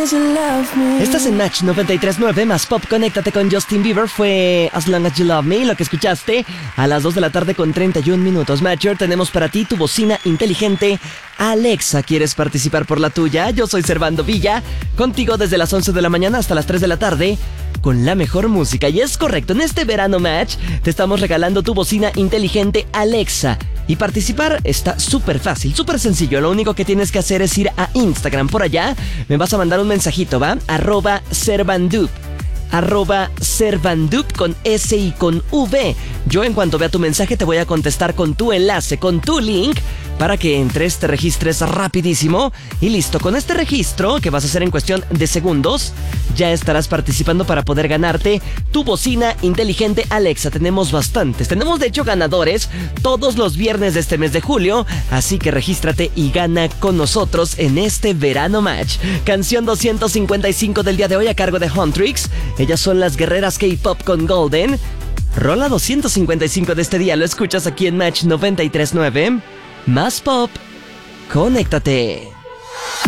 Estás en Match 93.9 más Pop. Conéctate con Justin Bieber. Fue As Long As You Love Me, lo que escuchaste a las 2 de la tarde con 31 minutos. Matcher, tenemos para ti tu bocina inteligente Alexa. ¿Quieres participar por la tuya? Yo soy Servando Villa, contigo desde las 11 de la mañana hasta las 3 de la tarde con la mejor música. Y es correcto, en este verano Match te estamos regalando tu bocina inteligente Alexa. Y participar está súper fácil, súper sencillo. Lo único que tienes que hacer es ir a Instagram. Por allá me vas a mandar un mensajito, ¿va? @Servandup. @Servandup con S y con V. Yo en cuanto vea tu mensaje te voy a contestar con tu enlace, con tu link, para que entres, te registres rapidísimo y listo. Con este registro, que vas a hacer en cuestión de segundos, ya estarás participando para poder ganarte tu bocina inteligente Alexa. Tenemos bastantes, tenemos de hecho ganadores todos los viernes de este mes de julio, así que regístrate y gana con nosotros en este verano Match. Canción 255 del día de hoy a cargo de Huntrix. Ellas son las guerreras K-Pop con Golden. Rola 255 de este día, lo escuchas aquí en Match 93.9. Más Pop, conéctate.